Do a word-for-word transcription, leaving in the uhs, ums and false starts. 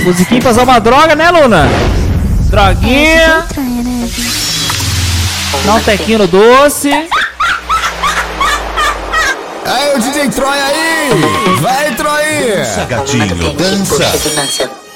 Musiquinha pra usar uma droga, né, Luna? Droguinha. Dá um tequinho no doce. Aí, o D J Troy aí! Vai, Troy! Dança, gatinho, dança.